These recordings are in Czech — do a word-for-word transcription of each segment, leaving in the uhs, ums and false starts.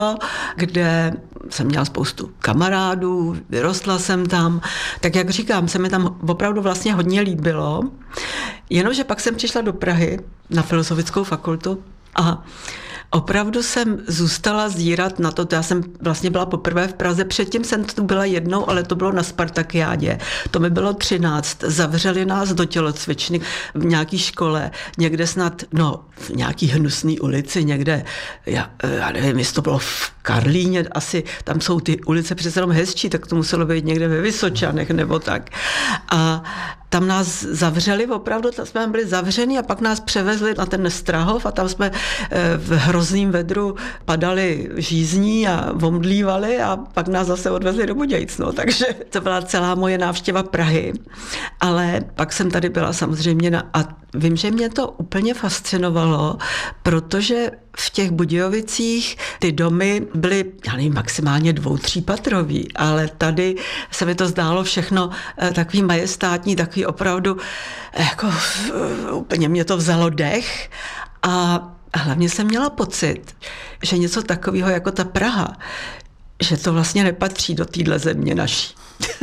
kde jsem měla spoustu kamarádů, vyrostla jsem tam. Tak jak říkám, se mi tam opravdu vlastně hodně líbilo. Jenomže pak jsem přišla do Prahy na Filozofickou fakultu a opravdu jsem zůstala zírat na to, to já jsem vlastně byla poprvé v Praze, předtím jsem tu byla jednou, ale to bylo na Spartakiádě. To mi bylo třináct, zavřeli nás do tělocvičny v nějaký škole, někde snad, no, v nějaký hnusný ulici, někde, já, já nevím, jestli to bylo v Karlíně, asi tam jsou ty ulice přece jenom hezčí, tak to muselo být někde ve Vysočanech nebo tak. A tam nás zavřeli, opravdu tam jsme byli zavřeni a pak nás převezli na ten Strahov a tam jsme v hrozným vedru padali žízní a omdlívali a pak nás zase odvezli do Budějic. No. Takže to byla celá moje návštěva Prahy. Ale pak jsem tady byla samozřejmě na, a vím, že mě to úplně fascinovalo, protože v těch Budějovicích ty domy byly, já nevím, maximálně dvou, třípatrový, ale tady se mi to zdálo všechno takový majestátní, takový opravdu, jako úplně mě to vzalo dech a hlavně jsem měla pocit, že něco takového jako ta Praha, že to vlastně nepatří do téhle země naší.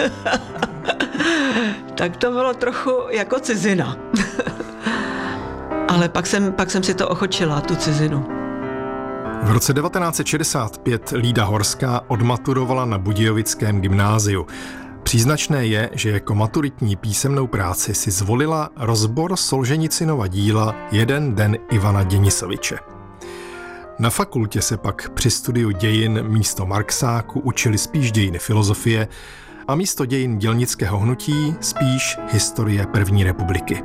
Tak to bylo trochu jako cizina. Ale pak jsem, pak jsem si to ochočila, tu cizinu. V roce devatenáct set šedesát pět Lída Horská odmaturovala na Budějovickém gymnáziu. Příznačné je, že jako maturitní písemnou práci si zvolila rozbor Solženicynova díla Jeden den Ivana Děnisoviče. Na fakultě se pak při studiu dějin místo Marxáku učili spíš dějiny filozofie a místo dějin dělnického hnutí spíš historie první republiky.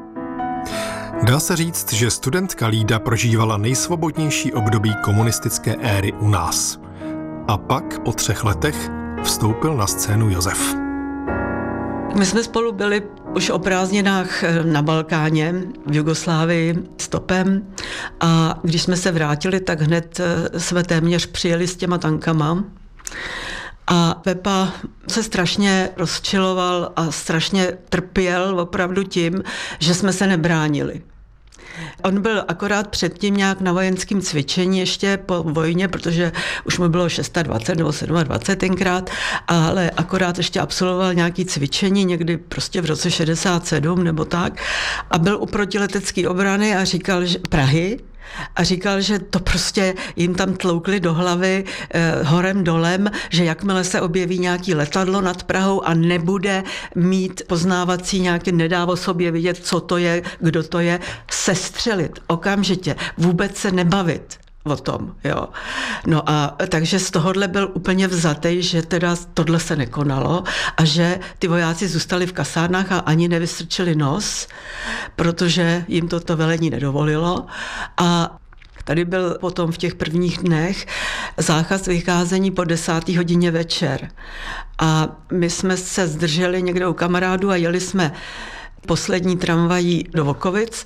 Dá se říct, že studentka Lída prožívala nejsvobodnější období komunistické éry u nás. A pak po třech letech vstoupil na scénu Josef. My jsme spolu byli už o prázdninách na Balkáně, v Jugoslávii, stopem a když jsme se vrátili, tak hned jsme téměř přijeli s těma tankama. A Pepa se strašně rozčiloval a strašně trpěl opravdu tím, že jsme se nebránili. On byl akorát předtím nějak na vojenském cvičení ještě po vojně, protože už mu bylo dvacet šest nebo dvacet sedm tenkrát, ale akorát ještě absolvoval nějaké cvičení někdy prostě v roce šedesát sedm nebo tak a byl u protiletecké obrany a říkal, že Prahy, a říkal, že to prostě jim tam tloukli do hlavy eh, horem dolem, že jakmile se objeví nějaký letadlo nad Prahou a nebude mít poznávací nějaký, nedá o sobě vidět, co to je, kdo to je, sestřelit okamžitě, vůbec se nebavit o tom, jo. No a takže z tohohle byl úplně vzatej, že teda tohle se nekonalo a že ty vojáci zůstali v kasárnách a ani nevystrčili nos, protože jim to to velení nedovolilo a tady byl potom v těch prvních dnech zákaz vycházení po desáté hodině večer. A my jsme se zdrželi někde u kamarádů a jeli jsme poslední tramvají do Vokovic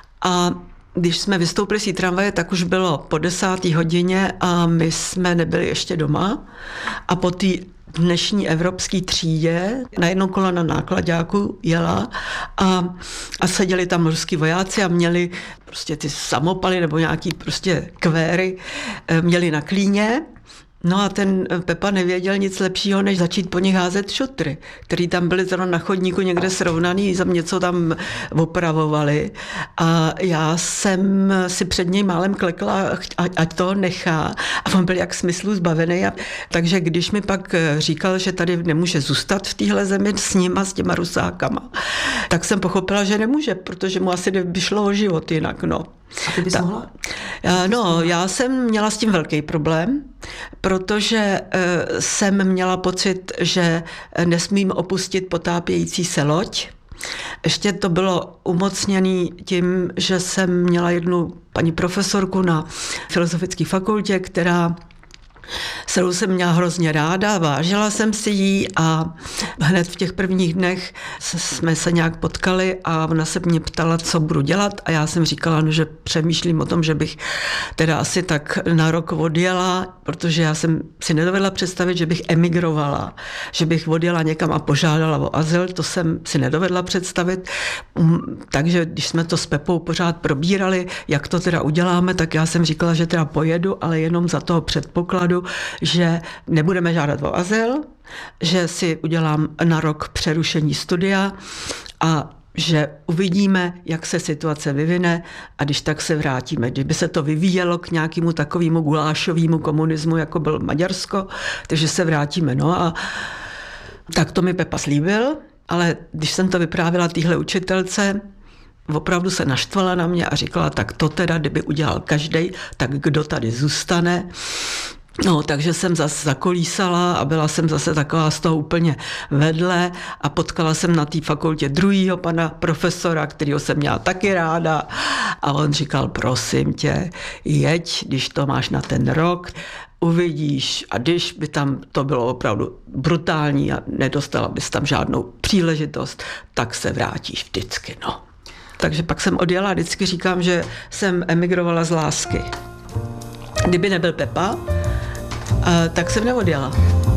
a když jsme vystoupili z té tramvaje, tak už bylo po desáté hodině a my jsme nebyli ještě doma. A po té dnešní evropské třídě na jednou kolona nákladáku jela a, a seděli tam ruský vojáci a měli prostě ty samopaly nebo nějaký prostě kvéry, měli na klíně. No a ten Pepa nevěděl nic lepšího, než začít po nich házet šutry, který tam byly zrovna na chodníku někde srovnaný, za něco tam opravovali. A já jsem si před něj málem klekla, ať to nechá. A on byl jak smyslu zbavený. A, takže když mi pak říkal, že tady nemůže zůstat v téhle zemi s nima, s těma Rusákama, tak jsem pochopila, že nemůže, protože mu asi vyšlo o život jinak, no. A ty bys Ta, mohla? No, já jsem měla s tím velký problém, protože jsem měla pocit, že nesmím opustit potápějící se loď. Ještě to bylo umocněné tím, že jsem měla jednu paní profesorku na Filozofické fakultě, která Selu jsem měla hrozně ráda, vážila jsem si jí a hned v těch prvních dnech jsme se nějak potkali a ona se mě ptala, co budu dělat a já jsem říkala, no, že přemýšlím o tom, že bych teda asi tak na rok odjela, protože já jsem si nedovedla představit, že bych emigrovala, že bych odjela někam a požádala o azyl, to jsem si nedovedla představit. Takže když jsme to s Pepou pořád probírali, jak to teda uděláme, tak já jsem říkala, že teda pojedu, ale jenom za toho předpokladu, že nebudeme žádat o azyl, že si udělám na rok přerušení studia a že uvidíme, jak se situace vyvine a když tak se vrátíme. Kdyby se to vyvíjelo k nějakému takovému gulášovému komunismu, jako byl Maďarsko, takže se vrátíme. No a tak to mi Pepa slíbil, ale když jsem to vyprávěla téhle učitelce, opravdu se naštvala na mě a říkala, tak to teda, kdyby udělal každej, tak kdo tady zůstane. No, takže jsem zase zakolísala a byla jsem zase taková z toho úplně vedle a potkala jsem na té fakultě druhýho pana profesora, kterýho jsem měla taky ráda a on říkal, prosím tě, jeď, když to máš na ten rok, uvidíš a když by tam to bylo opravdu brutální a nedostala bys tam žádnou příležitost, tak se vrátíš vždycky, no. Takže pak jsem odjela, vždycky říkám, že jsem emigrovala z lásky. Kdyby nebyl Pepa, tak jsem neodjela.